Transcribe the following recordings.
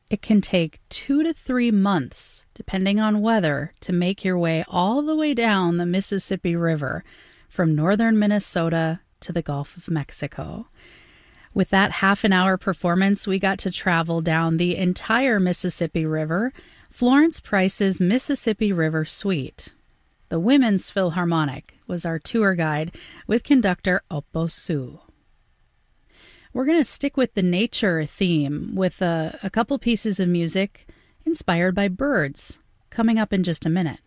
It can take 2 to 3 months, depending on weather, to make your way all the way down the Mississippi River from northern Minnesota to the Gulf of Mexico. With that half-an-hour performance, we got to travel down the entire Mississippi River, Florence Price's Mississippi River Suite. The Women's Philharmonic was our tour guide with conductor Oppo Su. We're going to stick with the nature theme with a couple pieces of music inspired by birds, coming up in just a minute.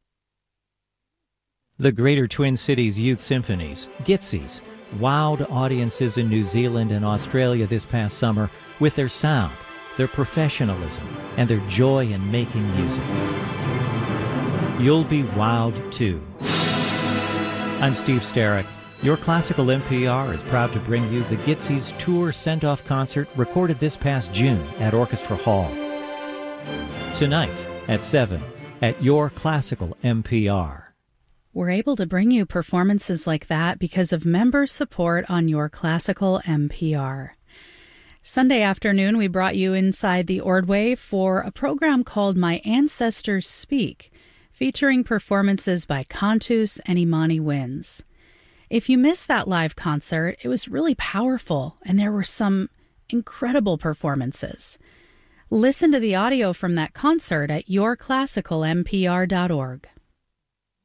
The Greater Twin Cities Youth Symphonies, GITSYs, wowed audiences in New Zealand and Australia this past summer with their sound, their professionalism, and their joy in making music. You'll be wowed too. I'm Steve Starrick. Your Classical NPR is proud to bring you the GITSYs Tour Send-Off Concert recorded this past June at Orchestra Hall. Tonight at 7 at Your Classical NPR. We're able to bring you performances like that because of member support on Your Classical NPR. Sunday afternoon, we brought you inside the Ordway for a program called My Ancestors Speak, featuring performances by Cantus and Imani Winds. If you missed that live concert, it was really powerful, and there were some incredible performances. Listen to the audio from that concert at yourclassicalnpr.org.